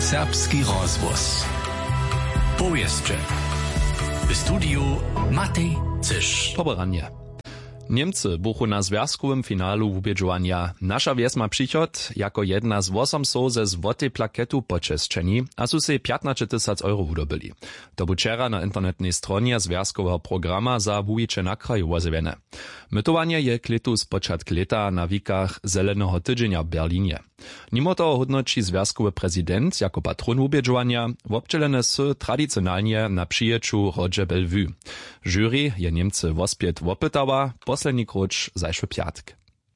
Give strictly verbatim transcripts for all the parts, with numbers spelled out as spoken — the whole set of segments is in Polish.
Serbski rozhłos. Powieszcze. W studiu Matej Cysz. Poberanie. Niemcy buchu na związkowym finalu wubědžovanja Nasza wjes ma přichod jako jedna z osem so ze złotej plaketu počesčeni, a su se piętnaście tysięcy euro wudobili. To bu wczera na internetnej stronie związkowego programa za wujicze na kraju wozewene. Mytowanie je kletu z początk leta na wikach Zelenego tydzienia w Berlinie. Mimo toho hodnoči związkowy prezydent jako patron wubědžovanja, wobčelene su tradicionalnie na przyjeczu Roger Bellevue. Jury je Niemcy wospiet wopytała, poslední kruč zajšły piatk.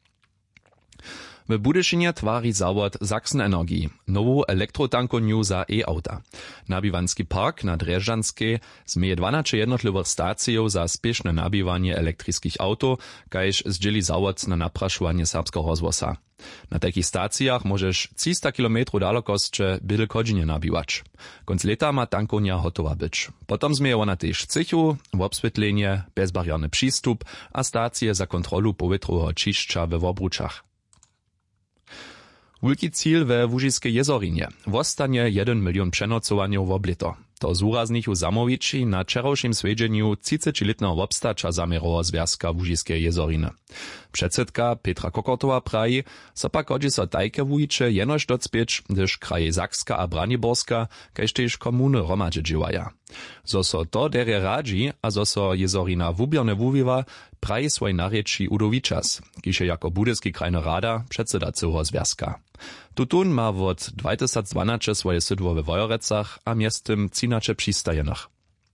W Budyšinie tvari zawod Sachsen Energie nową elektrotankonju za e-auta. Nabiwanski park na Drežanskej zmieje dwanaście jednotliwych stacjów za spieszne nabiwanie elektrickich auto, kajż zdzieli zawod na napraszowanie serbskiego rozwosa. Na takich stacjach możesz trzysta kilometrów dalekosće byle godzinie nabiwać. Konc leta ma tankonia hotowa być. Potom zmieje ona też cychu, obswietlenie, bezbarierny przystup a stacje za kontrolu powietrowego čišća we Wobručach. Wielki cíl we Łužiskej jezorinie. Wostanie jeden milion přenocowaniów w oblito. To zúraznichu zamowiči na wczorajszym svedźeniu trzydziestoletnego obstacza zamierowa związka Łužiskej jezoriny. Předsedka Petra Kokortowa praji, so pak hodzi so tajke wujiče jenož docpieć, gdyż kraje Sakska a Braniborska, kaž tež komuny hromadźe dźěwaja. Zo so to derje radzi, a zo so jezorina wuběrne wuwiwa, praji swoj narječi Udovičas, kiž je jako budyski krajny rada předseda cyłho związka. Tutun ma wot dwa tysiące dwanaście swoje sydło we Wojorecach, a miestem trzynaście przystajenach.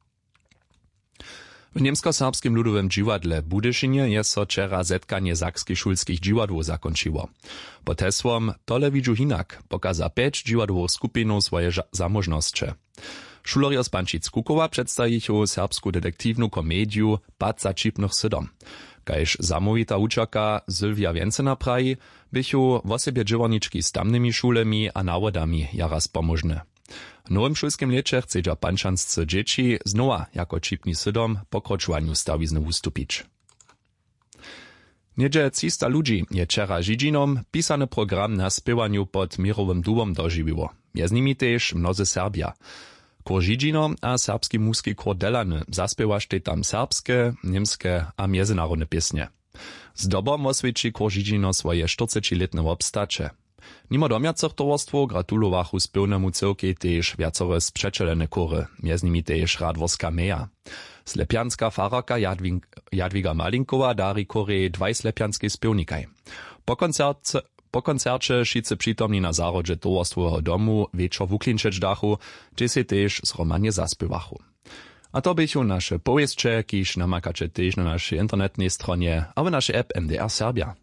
W niemsko-serbskim ludowym dźiwadle Budyšinie je so wczera zetkanie sakskich szulskich dźiwadłów zakończyło. Pod hesłom Tole widźu hinak pokaza pięć dźiwadłowych skupinów swoje zamożnosće. Šulerjo z Pančic Kukowa przedstawichu serbsku detektywną komediu Pad za čipnych sydom. Kajž zamówita učaka Sylwia Więcena praji, bychu w osobie dźiworniczki z tamnymi szulemi a nawodami jaraz pomożne. W nowym szulskim lecie chcedźa pančanscy dzieci znowa jako čipni sydom pokročovanju stawizny ustupić. Niedzie trzysta ludzi je wczera Žižinom pisany program na spěwanju pod mirowym dubom dožiwiło. Między nimi też mnozy Serbia. Kor Žižino a serbski muski kor Delany zaspěwašte tam serbske, niemskie a międzynarodne piesnie. Z dobom osvědčí kor Žižino swoje czterdziestoletne obstacze. Mimo domiacych towarstwo gratulowachu spěwnemu cyrkej tež viacore spřečelene kory, między nimi tež Radworska Meja. Slepianska fararka Jadwig, Jadwiga Malinkowa dari korej dwaj slepianskej spěwnikaj. Po koncercie Po koncercie šice přitomni na zárodže towarstvového domu večer v Uklinčeč dachu, kde se tež zromanje zaspěvachu. A to bychu naše powieszcze, kiž namakače tež na našej internetnej stronie, a v našej app M D R Serbia.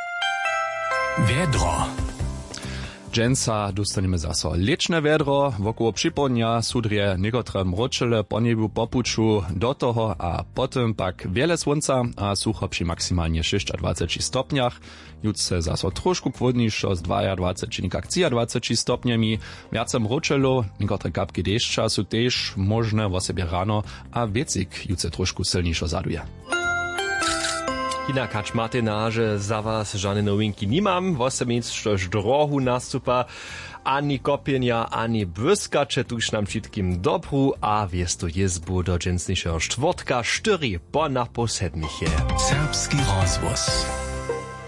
Vedro. Džensa dostaneme zaso lečne vedro, wokoło przypomnia sudrje niekotre mročele po niebu popuču do toho a potem pak wiele słońca a sucho przy maksymalnie dwadzieścia sześć stopniach. Jutce zaso troszkę chłodniejszo z dwadzieścia dwa nikak dwadzieścia stopniami. Wiace mročelo, niekotre kapki deszcza su też możne w sobie rano, a wiecik jutce troszkę silniejszo zaduje. Inak hač máte náže za vás žádné novinky nemám, osemnásť drohu nastupa, ani kopienia, ani błyskacze, tuż nam všetkým dobru a wiesto jezbu do dżensniejszego czwartka, cztery po na posedniche. Serbski rozhłos.